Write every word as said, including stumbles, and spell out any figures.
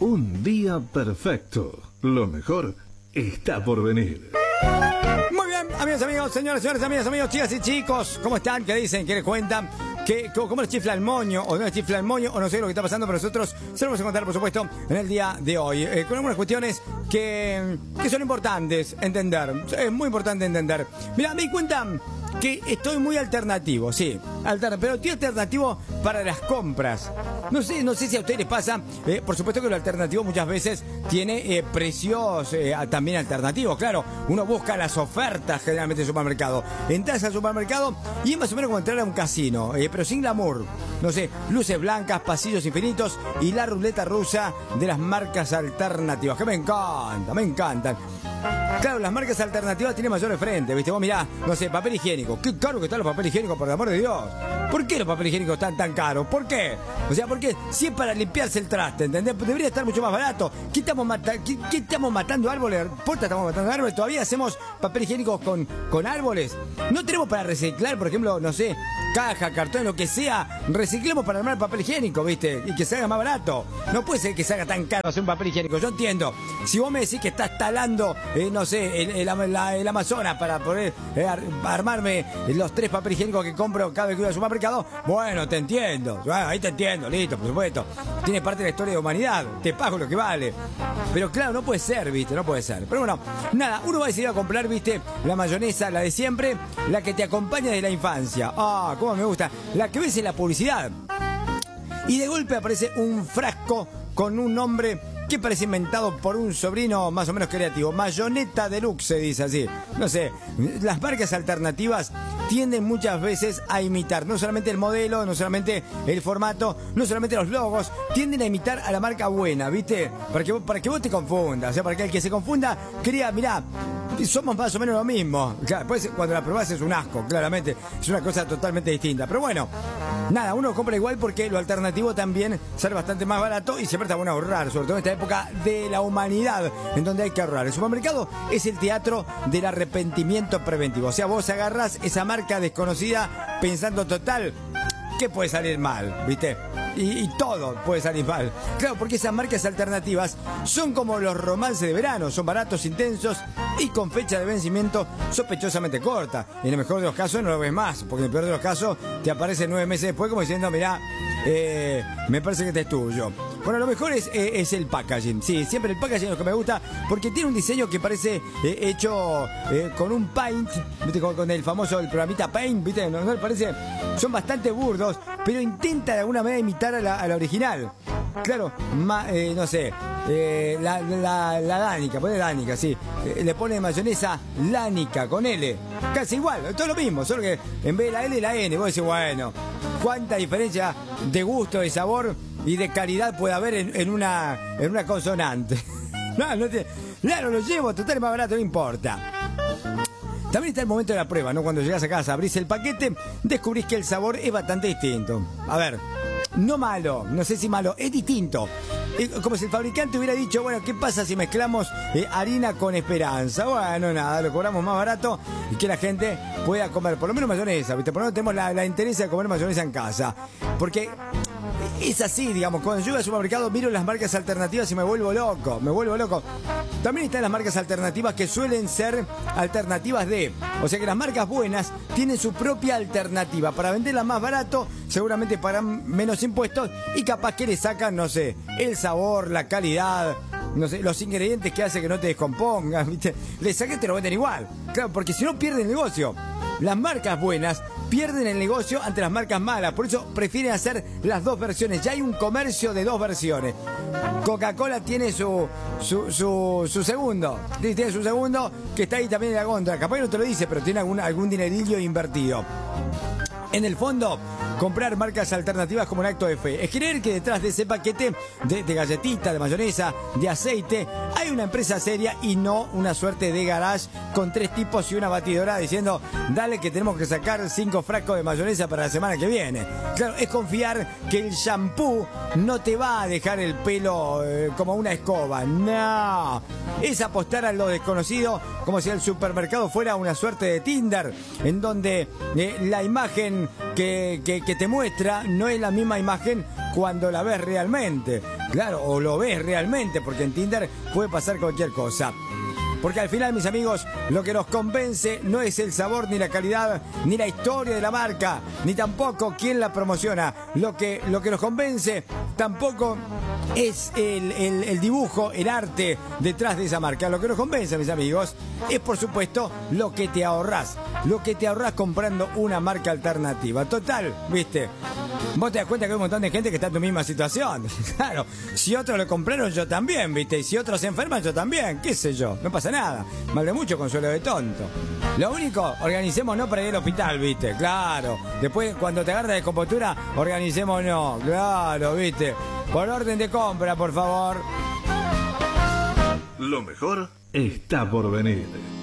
Un día perfecto. Lo mejor está por venir. Muy bien, amigos, amigos, señores, señores, amigas, amigos, chicas y chicos, ¿cómo están? ¿Qué dicen? ¿Qué les cuentan? ¿Qué, ¿Cómo les chifla el moño? ¿O no les chifla el moño? O no sé lo que está pasando, pero nosotros se lo vamos a contar, por supuesto, en el día de hoy. Eh, con algunas cuestiones que, que son importantes entender. Es muy importante entender. Mira, me di cuenta que estoy muy alternativo, sí, alterna, pero estoy alternativo para las compras. No sé, no sé si a ustedes les pasa, eh, por supuesto que lo alternativo muchas veces tiene eh, precios eh, también alternativos, claro. Uno busca las ofertas generalmente en el supermercado. Entras al supermercado y es más o menos como entrar a un casino, eh, pero sin glamour. No sé, luces blancas, pasillos infinitos y la ruleta rusa de las marcas alternativas, que me encanta, me encantan. Claro, las marcas alternativas tienen mayores frentes, ¿viste? Vos mirá, no sé, papel higiénico. Qué caro que están los papel higiénicos, por el amor de Dios. ¿Por qué los papel higiénicos están tan caros? ¿Por qué? O sea, porque si es para limpiarse el traste, ¿entendés? Debería estar mucho más barato. ¿Qué estamos, mata ¿Qué, ¿Qué estamos matando árboles? ¿Porta estamos matando árboles? ¿Todavía hacemos papel higiénico con, con árboles? ¿No tenemos para reciclar, por ejemplo, no sé, caja, cartón, lo que sea? Reciclemos para armar papel higiénico, ¿viste? Y que se haga más barato. No puede ser que se haga tan caro hacer un papel higiénico. Yo entiendo. Si vos me decís que estás talando, eh, no sé, el, el, el, el Amazonas para poder eh, ar armarme los tres papel higiénicos que compro cada vez que voy al supermercado, bueno, te entiendo. Bueno, ahí te entiendo, listo, por supuesto. Tiene parte de la historia de humanidad. Te pago lo que vale. Pero claro, no puede ser, ¿viste? No puede ser. Pero bueno, nada, uno va a decidir a comprar, ¿viste? La mayonesa, la de siempre, la que te acompaña desde la infancia. Ah, cómo me gusta. La que ves en la publicidad. Y de golpe aparece un frasco con un nombre que parece inventado por un sobrino más o menos creativo. Mayoneta Deluxe, se dice así. No sé, las marcas alternativas tienden muchas veces a imitar no solamente el modelo, no solamente el formato, no solamente los logos, tienden a imitar a la marca buena, ¿viste? Para que, para que vos te confundas, o sea, para que el que se confunda crea, mirá, somos más o menos lo mismo. Claro, después cuando la probás es un asco, claramente, es una cosa totalmente distinta. Pero bueno, nada, uno compra igual porque lo alternativo también sale bastante más barato y siempre está bueno ahorrar, sobre todo en esta época de la humanidad en donde hay que ahorrar. El supermercado es el teatro del arrepentimiento preventivo. O sea, vos agarrás esa marca desconocida pensando, total, ¿qué puede salir mal? ¿Viste? Y, y todo puede salir mal. Claro, porque esas marcas alternativas son como los romances de verano, son baratos, intensos y con fecha de vencimiento sospechosamente corta. Y en el mejor de los casos no lo ves más, porque en el peor de los casos te aparece nueve meses después como diciendo, mirá, eh, me parece que este es tuyo. Bueno, lo mejor es, eh, es el packaging. Sí, siempre el packaging es lo que me gusta porque tiene un diseño que parece eh, hecho eh, con un paint, ¿viste? Con, con el famoso el programita Paint, ¿viste? ¿No, no le parece? Son bastante burdos, pero intenta de alguna manera imitar a la, a la original. Claro, ma, eh, no sé, eh, la, la, la Danica, pone Danica, sí. Eh, le pone mayonesa Lánica con L. Casi igual, todo lo mismo, solo que en vez de la L, la N. Vos decís, bueno, cuánta diferencia de gusto, de sabor y de calidad puede haber en, en, una, en una consonante. No, no te, claro, lo llevo, total es más barato, no importa. También está el momento de la prueba, ¿no? Cuando llegas a casa, abrís el paquete, descubrís que el sabor es bastante distinto. A ver, no malo, no sé si malo, es distinto. Es como si el fabricante hubiera dicho, bueno, ¿qué pasa si mezclamos eh, harina con esperanza? Bueno, nada, lo cobramos más barato y que la gente pueda comer, por lo menos mayonesa, ¿viste? Por lo menos tenemos la, la interés de comer mayonesa en casa. Porque es así, digamos, cuando yo voy al supermercado miro las marcas alternativas y me vuelvo loco, me vuelvo loco. También están las marcas alternativas que suelen ser alternativas de, o sea que las marcas buenas tienen su propia alternativa para venderla más barato, seguramente pagan menos impuestos y capaz que le sacan, no sé, el sabor, la calidad, no sé, los ingredientes que hace que no te descompongas, ¿viste? Le sacan y te lo venden igual. Claro, porque si no pierde el negocio. Las marcas buenas pierden el negocio ante las marcas malas, por eso prefieren hacer las dos versiones. Ya hay un comercio de dos versiones. Coca-Cola tiene su, su, su, su segundo, tiene su segundo que está ahí también en la contra. Capaz que no te lo dice, pero tiene algún, algún dinerillo invertido. En el fondo, comprar marcas alternativas como un acto de fe. Es creer que detrás de ese paquete de, de galletita, de mayonesa, de aceite, hay una empresa seria y no una suerte de garage con tres tipos y una batidora diciendo, dale que tenemos que sacar cinco frascos de mayonesa para la semana que viene. Claro, es confiar que el shampoo no te va a dejar el pelo eh, como una escoba. No. Es apostar a lo desconocido como si el supermercado fuera una suerte de Tinder, en donde eh, la imagen que, que, que te muestra no es la misma imagen cuando la ves realmente. Claro, o lo ves realmente, porque en Tinder puede pasar cualquier cosa. Porque al final, mis amigos, lo que nos convence no es el sabor, ni la calidad, ni la historia de la marca, ni tampoco quién la promociona. Lo que, lo que nos convence tampoco es el, el, el dibujo, el arte detrás de esa marca. Lo que nos convence, mis amigos, es por supuesto lo que te ahorrás. Lo que te ahorrás comprando una marca alternativa. Total, ¿viste? Vos te das cuenta que hay un montón de gente que está en tu misma situación. Claro, si otros lo compraron, yo también, ¿viste? Y si otros se enferman, yo también, qué sé yo. No pasa nada. Mal de mucho, consuelo de tonto. Lo único, organicémonos para ir al hospital, ¿viste? Claro. Después, cuando te agarra descompostura, organicémonos. Claro, ¿viste? Por orden de compra, por favor. Lo mejor está por venir.